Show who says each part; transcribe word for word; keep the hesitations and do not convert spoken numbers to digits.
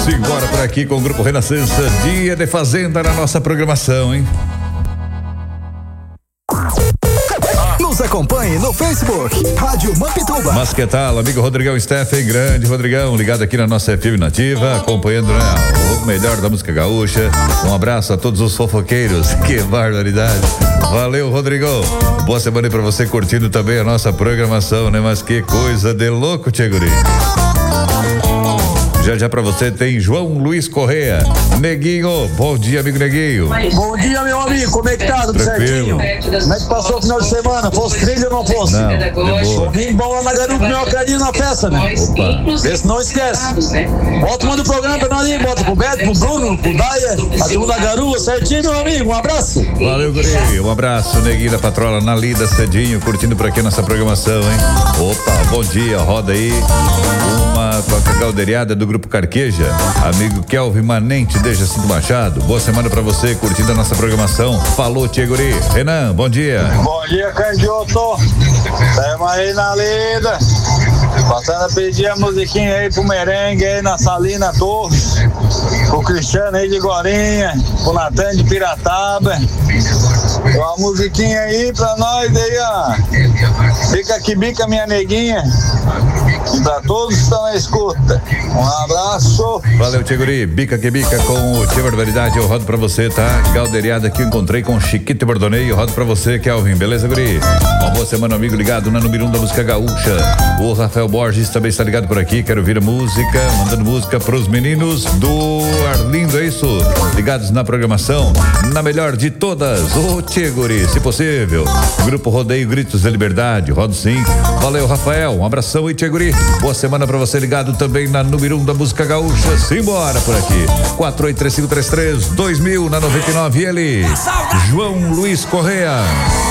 Speaker 1: Simbora por aqui com o Grupo Renascença, dia de Fazenda na nossa programação, hein?
Speaker 2: Nos acompanhe no Facebook, Rádio Mampituba.
Speaker 1: Mas que tal, amigo Rodrigão Steffen, grande Rodrigão, ligado aqui na nossa F M Nativa, acompanhando, né, o melhor da música gaúcha. Um abraço a todos os fofoqueiros, que barbaridade. Valeu, Rodrigão. Boa semana aí pra você, curtindo também a nossa programação, né? Mas que coisa de louco, tchê guri. Já já pra você tem João Luiz Correia. Neguinho, bom dia, amigo Neguinho.
Speaker 3: Bom dia, meu amigo, como é que tá? Tudo
Speaker 1: Tranquilo.
Speaker 3: certinho? Como é que passou o final de semana? Fosse trilha ou não fosse?
Speaker 1: Não, de boa.
Speaker 3: Domingo bom lá na garupa, meu acredito na festa, né?
Speaker 1: Opa.
Speaker 3: Vê se não esquece. Bota, manda o programa pra nós aí, bota pro Beto, pro Bruno, pro Daia, a turma da garupa, certinho, meu amigo, um abraço.
Speaker 1: Valeu, guri. Um abraço, Neguinho da Patrola, na lida, cedinho, curtindo por aqui a nossa programação, hein? Opa, bom dia, roda aí. Uma com a caldeirada do Grupo Carqueja, amigo Kelvin Manente de Jacinto Machado. Boa semana pra você, curtindo a nossa programação. Falou, tchê guri. Renan, bom dia.
Speaker 4: Bom dia, Candioto. Tamo aí na lida. Passando a pedir a musiquinha aí pro merengue aí na Salina Torres. Pro Cristiano aí de Gorinha. Pro Natan de Pirataba. Uma musiquinha aí pra nós aí, ó. Fica que bica, minha neguinha. E pra todos que estão na escuta. Um abraço.
Speaker 1: Valeu, tchê guri. Bica que bica com o Tchê Barbaridade. Eu rodo pra você, tá? Galdeiriada que eu encontrei com Chiquito Bordonei. Eu rodo pra você, Kelvin. Beleza, guri? Uma boa semana, amigo, ligado na número um da música gaúcha. O Rafael Borges também está ligado por aqui. Quero ouvir a música, mandando música pros meninos do Arlindo, é isso? Ligados na programação, na melhor de todas, o Tchê guri, se possível. Grupo Rodeio Gritos da Liberdade, rodo sim. Valeu, Rafael. Um abração aí, Tchê guri. Boa semana pra você, ligado também na número um da música gaúcha. Simbora por aqui. quatro oito três cinco três três dois mil na noventa e nove, ele, João Luiz Correia.